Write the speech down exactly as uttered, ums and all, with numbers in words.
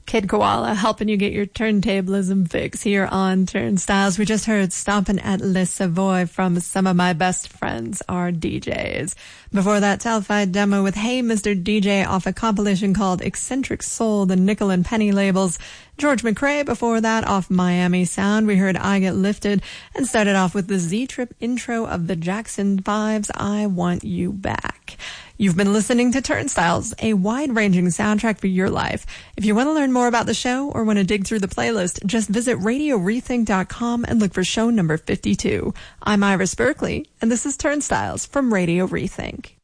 Kid Koala helping you get your turntablism fix here on Turnstiles. We just heard Stompin' at Le Savoy from Some of My Best Friends Are D Js. Before that, Talfied demo with Hey Mister D J off a compilation called Eccentric Soul, the Nickel and Penny labels. George McRae before that off Miami Sound. We heard I Get Lifted and started off with the Z-Trip intro of the Jackson Five's I Want You Back. You've been listening to Turnstiles, a wide-ranging soundtrack for your life. If you want to learn more about the show or want to dig through the playlist, just visit radio rethink dot com and look for show number fifty-two. I'm Iris Berkeley, and this is Turnstiles from Radio Rethink.